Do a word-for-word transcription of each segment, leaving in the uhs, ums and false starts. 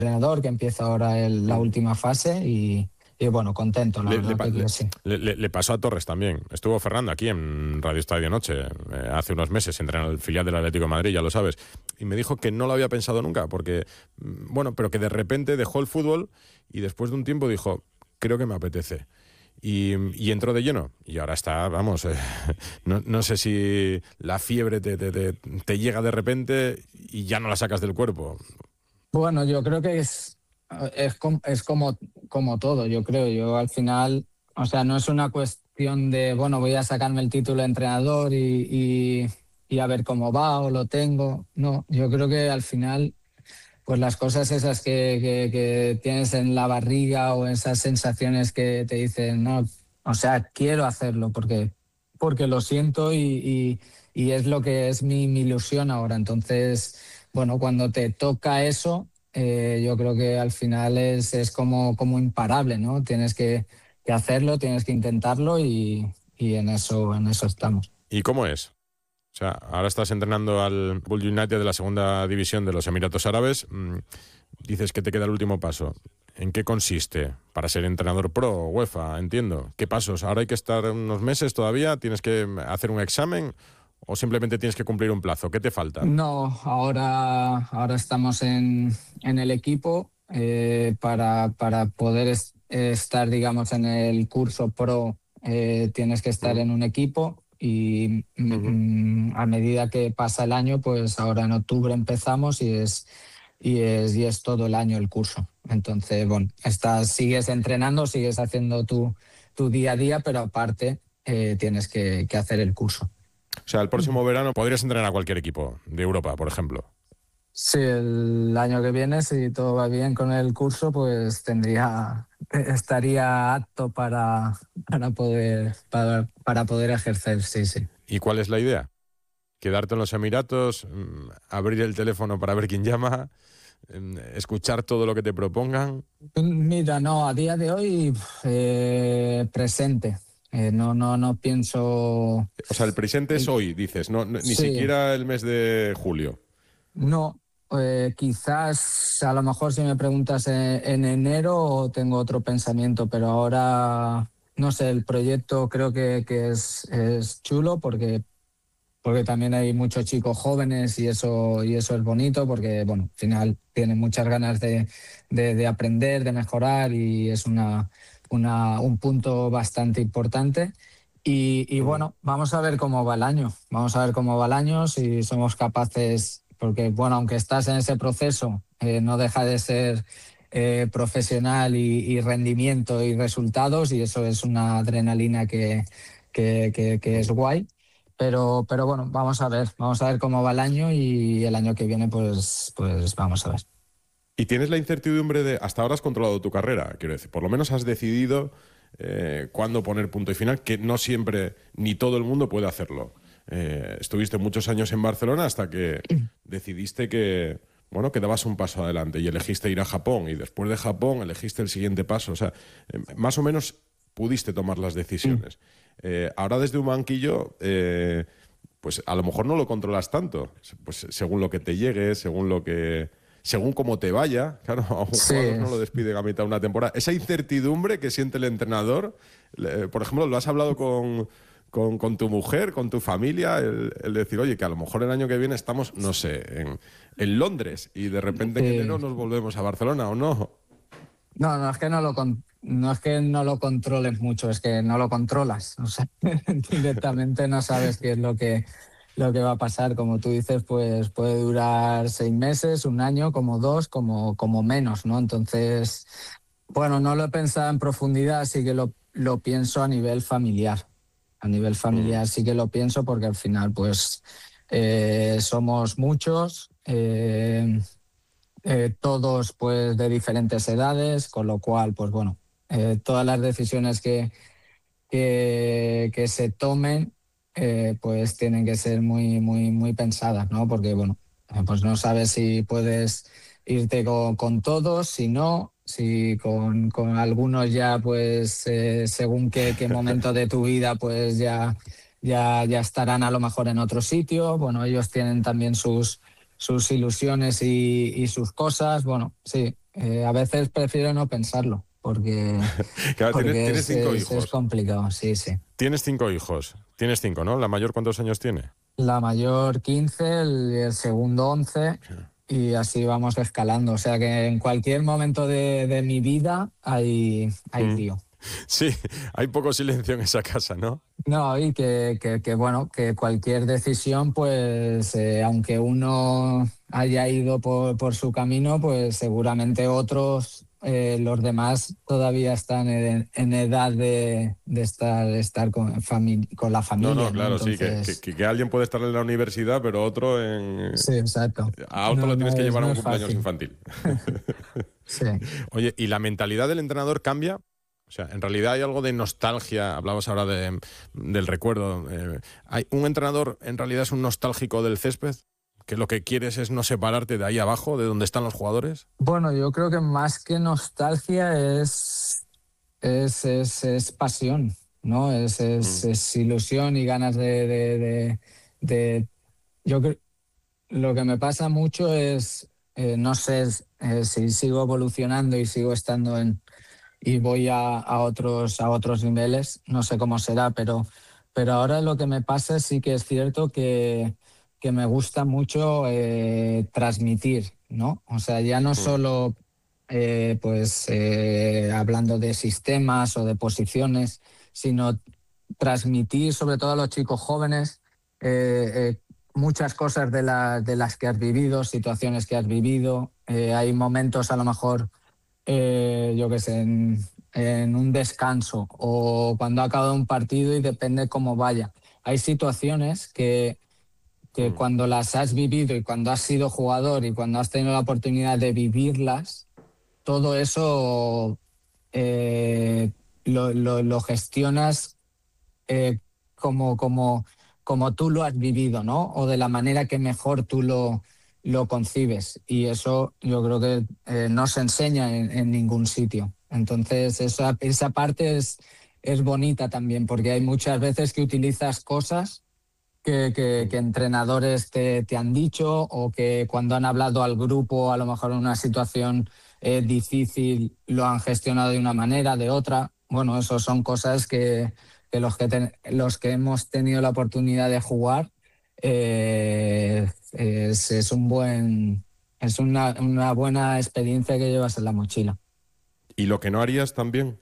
entrenador, que empieza ahora el, la última fase y, y bueno, contento, la le, verdad le, que le, sí. Le, le, le pasó a Torres también. Estuvo Fernando aquí en Radio Estadio Noche eh, hace unos meses, entrenó en el filial del Atlético de Madrid, ya lo sabes, y me dijo que no lo había pensado nunca, porque, bueno, pero que de repente dejó el fútbol y después de un tiempo dijo, creo que me apetece. Y, y entró de lleno. Y ahora está, vamos, eh, no, no sé si la fiebre te, te, te, te llega de repente y ya no la sacas del cuerpo. Bueno, yo creo que es, es, com, es como, como todo, yo creo. Yo al final, o sea, no es una cuestión de, bueno, voy a sacarme el título de entrenador y, y, y a ver cómo va o lo tengo. No, yo creo que al final, pues las cosas esas que, que, que tienes en la barriga o esas sensaciones que te dicen, no, o sea, quiero hacerlo porque, porque lo siento y, y, y es lo que es mi, mi ilusión ahora. Entonces, bueno, cuando te toca eso, eh, yo creo que al final es, es como, como imparable, ¿no? Tienes que, que hacerlo, tienes que intentarlo y, y en eso, en eso estamos. ¿Y cómo es? O sea, ahora estás entrenando al Bull United de la segunda división de los Emiratos Árabes. Dices que te queda el último paso. ¿En qué consiste para ser entrenador pro, UEFA? Entiendo. ¿Qué pasos? ¿Ahora hay que estar unos meses todavía? ¿Tienes que hacer un examen? ¿O simplemente tienes que cumplir un plazo? ¿Qué te falta? No, ahora, ahora estamos en, en el equipo eh, para, para poder es, estar, digamos, en el curso pro. Eh, tienes que estar uh-huh. en un equipo. Y uh-huh. a medida que pasa el año, pues ahora en octubre empezamos y es, y es, y es todo el año el curso. Entonces, bueno, estás, sigues entrenando, sigues haciendo tu, tu día a día, pero aparte eh, tienes que, que hacer el curso. O sea, el próximo uh-huh. verano podrías entrenar a cualquier equipo de Europa, por ejemplo. Sí, el año que viene, si todo va bien con el curso, pues tendría, estaría apto para, para, poder, para, para poder ejercer, sí, sí. ¿Y cuál es la idea? ¿Quedarte en los Emiratos, abrir el teléfono para ver quién llama, escuchar todo lo que te propongan? Mira, no, a día de hoy eh, presente. Eh, no, no, no pienso... O sea, el presente es hoy, dices, no, no, ni sí. siquiera el mes de julio. No, eh, quizás a lo mejor si me preguntas en, en enero tengo otro pensamiento, pero ahora, no sé, el proyecto creo que, que es, es chulo porque, porque también hay muchos chicos jóvenes y eso, y eso es bonito porque, bueno, al final tienen muchas ganas de, de, de aprender, de mejorar y es una, una, un punto bastante importante. Y, y bueno, vamos a ver cómo va el año, vamos a ver cómo va el año, si somos capaces... Porque, bueno, aunque estás en ese proceso, eh, no deja de ser eh, profesional y, y rendimiento y resultados, y eso es una adrenalina que, que, que, que es guay. Pero, pero bueno, vamos a ver, vamos a ver cómo va el año y el año que viene, pues, pues vamos a ver. ¿Y tienes la incertidumbre de, hasta ahora has controlado tu carrera, quiero decir, por lo menos has decidido eh, cuándo poner punto y final, que no siempre ni todo el mundo puede hacerlo? Eh, estuviste muchos años en Barcelona hasta que decidiste que, bueno, que dabas un paso adelante y elegiste ir a Japón y después de Japón elegiste el siguiente paso. O sea, eh, más o menos pudiste tomar las decisiones. Eh, ahora desde un banquillo, eh, pues a lo mejor no lo controlas tanto, pues según lo que te llegue, según lo que... según cómo te vaya, claro, a un Sí. jugador no lo despiden a mitad de una temporada. Esa incertidumbre que siente el entrenador, eh, por ejemplo, ¿lo has hablado con... Con, con tu mujer, con tu familia, el, el decir, oye, que a lo mejor el año que viene estamos, no sé, en, en Londres y de repente en Sí. enero nos volvemos a Barcelona, ¿o no? No, no es que no lo con, no es que no lo controles mucho, es que no lo controlas. O sea, directamente no sabes qué es lo que, lo que va a pasar. Como tú dices, pues puede durar seis meses, un año, como dos, como, como menos, ¿no? Entonces, bueno, no lo he pensado en profundidad, sí que lo, lo pienso a nivel familiar. A nivel familiar sí que lo pienso porque al final pues eh, somos muchos, eh, eh, todos pues de diferentes edades, con lo cual pues bueno, eh, todas las decisiones que, que, que se tomen eh, pues tienen que ser muy, muy, muy pensadas, ¿no? Porque bueno, pues no sabes si puedes irte con, con todos, si no... Si con, con algunos ya, pues, eh, según qué, qué momento de tu vida, pues ya, ya, ya estarán a lo mejor en otro sitio. Bueno, ellos tienen también sus, sus ilusiones y, y sus cosas. Bueno, sí, Eh, a veces prefiero no pensarlo, porque, Claro, tienes, porque tienes es, cinco es, es hijos. complicado, sí, sí. Tienes cinco hijos. Tienes cinco, ¿no? ¿La mayor cuántos años tiene? La mayor quince, el, el segundo once, y así vamos escalando. O sea que en cualquier momento de, de mi vida hay, hay Mm. lío. Sí, hay poco silencio en esa casa, ¿no? No, y que, que, que, bueno, que cualquier decisión, pues eh, aunque uno haya ido por, por su camino, pues seguramente otros, eh, los demás, todavía están en, en edad de, de estar, estar con, fami- con la No, no, familia, ¿no? claro, sí, que, que, Entonces, que- que alguien puede estar en la universidad, pero otro en... sí, exacto. A otro No, lo tienes no que es, llevar a no un es cumpleaños fácil. infantil. Sí. Oye, ¿y la mentalidad del entrenador cambia? O sea, en realidad hay algo de nostalgia, hablabas ahora de, del recuerdo. Eh, ¿hay un entrenador en realidad es un nostálgico del césped? ¿Que lo que quieres es no separarte de ahí abajo, de donde están los jugadores? Bueno, yo creo que más que nostalgia es, es, es, es pasión, ¿no? Es, es, Mm, es ilusión y ganas de, de, de, de- Yo creo, lo que me pasa mucho es, eh, no sé eh, si sigo evolucionando y sigo estando en, y voy a, a otros, a otros niveles, no sé cómo será, pero, pero ahora lo que me pasa sí que es cierto que, que me gusta mucho eh, transmitir, ¿no? O sea, ya no mm, solo eh, pues eh, hablando de sistemas o de posiciones, sino transmitir sobre todo a los chicos jóvenes eh, eh, muchas cosas de, la- de las que has vivido, situaciones que has vivido. Eh, hay momentos a lo mejor eh, yo qué sé, en, en un descanso o cuando ha acabado un partido y depende cómo vaya. Hay situaciones que, que mm, cuando las has vivido y cuando has sido jugador y cuando has tenido la oportunidad de vivirlas, todo eso eh, lo, lo- lo gestionas eh, como, como, como tú lo has vivido, ¿no? O de la manera que mejor tú lo, lo concibes. Y eso yo creo que eh, no se enseña en, en ningún sitio. Entonces, esa, esa parte es, es bonita también, porque hay muchas veces que utilizas cosas que, que- mm, que entrenadores te, te han dicho o que cuando han hablado al grupo, a lo mejor en una situación eh, difícil, lo han gestionado de una manera, de otra. Bueno, eso son cosas que, que los que, ten- los que hemos tenido la oportunidad de jugar eh, es, es un buen, es una, una buena experiencia que llevas en la mochila. ¿Y lo que no harías también?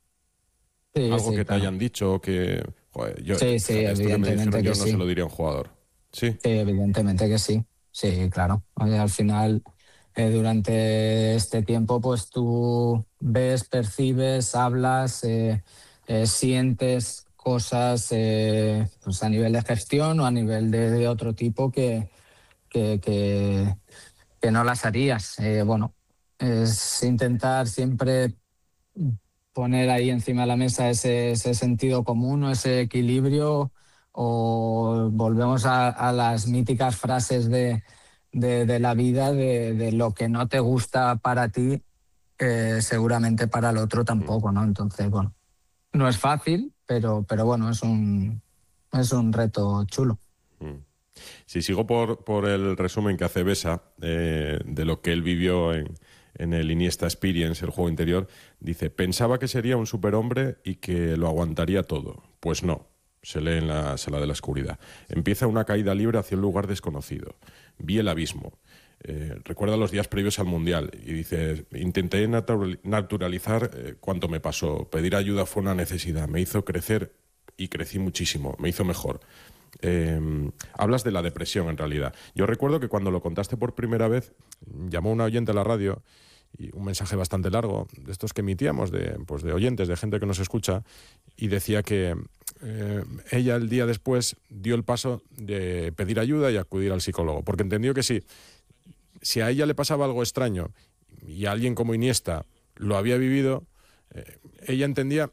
Sí, Algo sí, que te claro. hayan dicho que... Joder, yo, Sí, sí, fíjate, esto que me dijeron evidentemente que yo no se sí. lo diría a un jugador. Sí. Sí, evidentemente que sí. Sí, claro. Oye, al final, eh, durante este tiempo, pues tú ves, percibes, hablas, eh, eh, sientes cosas eh, pues a nivel de gestión o a nivel de, de otro tipo que, que, que- que no las harías. Eh, bueno, es intentar siempre poner ahí encima de la mesa ese, ese sentido común o ese equilibrio, o volvemos a, a las míticas frases de, de, de la vida, de, de lo que no te gusta para ti, eh, seguramente para el otro Mm, tampoco, ¿no? Entonces, bueno, no es fácil, pero, pero bueno, es un, es un reto chulo. mm. Si sigo por, por el resumen que hace Besa eh, de lo que él vivió en, en el Iniesta Experience, el juego interior, dice, pensaba que sería un superhombre y que lo aguantaría todo. Pues no, se lee en la sala de la oscuridad. Empieza una caída libre hacia un lugar desconocido. Vi el abismo. Eh, recuerda los días previos al Mundial y dice, intenté natural- naturalizar eh, cuanto me pasó. Pedir ayuda fue una necesidad. Me hizo crecer y crecí muchísimo. Me hizo mejor. Eh, hablas de la depresión en realidad. Yo recuerdo que cuando lo contaste por primera vez, llamó una oyente a la radio y un mensaje bastante largo, de estos que emitíamos, de, pues de oyentes, de gente que nos escucha, y decía que eh, ella el día después dio el paso de pedir ayuda y acudir al psicólogo, porque entendió que sí, si a ella le pasaba algo extraño y a alguien como Iniesta lo había vivido, eh, ella entendía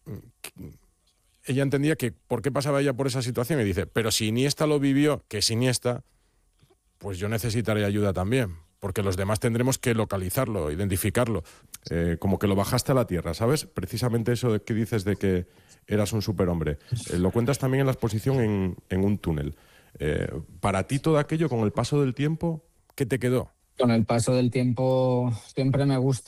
ella entendía que por qué pasaba ella por esa situación y dice, pero si Iniesta lo vivió, que es Iniesta, pues yo necesitaré ayuda también, porque los demás tendremos que localizarlo, identificarlo, eh, como que lo bajaste a la tierra, ¿sabes? Precisamente eso de que dices de que eras un superhombre. Eh, lo cuentas también en la exposición en, en un túnel. Eh, para ti todo aquello con el paso del tiempo, ¿qué te quedó? con el paso del tiempo siempre me gusta